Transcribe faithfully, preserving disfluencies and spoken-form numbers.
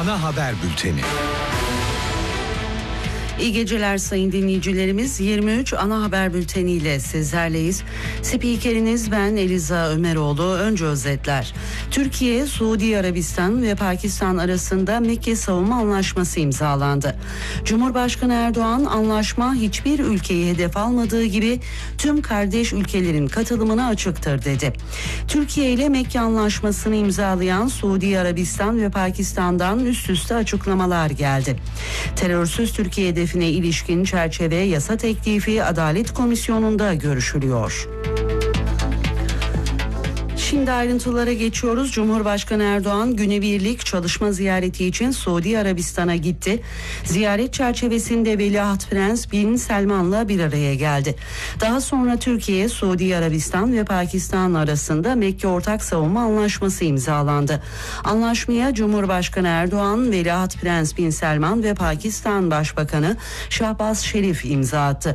Ana haber bülteni. İyi geceler sayın dinleyicilerimiz. yirmi üç ana haber bülteniyle sizlerleyiz. Spikeriniz ben Eliza Ömeroğlu. Önce özetler. Türkiye, Suudi Arabistan ve Pakistan arasında Mekke Savunma Anlaşması imzalandı. Cumhurbaşkanı Erdoğan, anlaşma hiçbir ülkeyi hedef almadığı gibi tüm kardeş ülkelerin katılımına açıktır dedi. Türkiye ile Mekke Anlaşması'nı imzalayan Suudi Arabistan ve Pakistan'dan üst üste açıklamalar geldi. Terörsüz Türkiye hedefine ilişkin çerçeve yasa teklifi Adalet Komisyonu'nda görüşülüyor. Şimdi ayrıntılara geçiyoruz. Cumhurbaşkanı Erdoğan günübirlik çalışma ziyareti için Suudi Arabistan'a gitti. Ziyaret çerçevesinde Veliaht Prens Bin Selman'la bir araya geldi. Daha sonra Türkiye, Suudi Arabistan ve Pakistan arasında Mekke Ortak Savunma Anlaşması imzalandı. Anlaşmaya Cumhurbaşkanı Erdoğan, Veliaht Prens Bin Selman ve Pakistan Başbakanı Şahbaz Şerif imza attı.